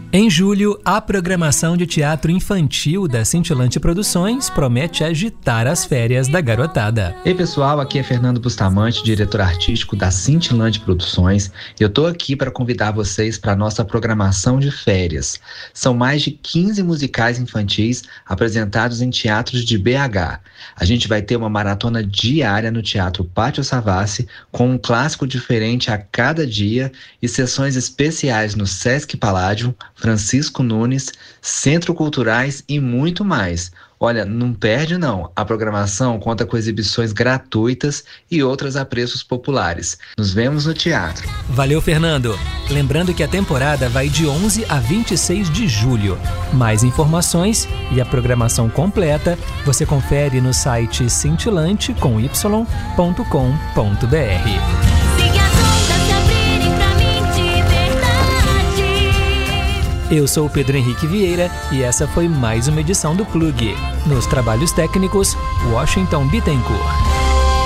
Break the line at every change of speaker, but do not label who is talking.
Em julho, a programação de teatro infantil da Cintilante Produções promete agitar as férias da garotada.
Ei pessoal, aqui é Fernando Bustamante, diretor artístico da Cintilante Produções. Eu tô aqui para convidar vocês para a nossa programação de férias. São mais de 15 musicais infantis apresentados em teatros de BH. A gente vai ter uma maratona diária no Teatro Pátio Savassi, com um clássico diferente a cada dia e sessões especiais no Sesc Paládio, Francisco Nunes, Centro Culturais e muito mais. Olha, não perde não. A programação conta com exibições gratuitas e outras a preços populares. Nos vemos no teatro.
Valeu, Fernando. Lembrando que a temporada vai de 11 a 26 de julho. Mais informações e a programação completa você confere no site cintilante.com.br. Eu sou o Pedro Henrique Vieira e essa foi mais uma edição do Plug. Nos trabalhos técnicos, Washington Bittencourt.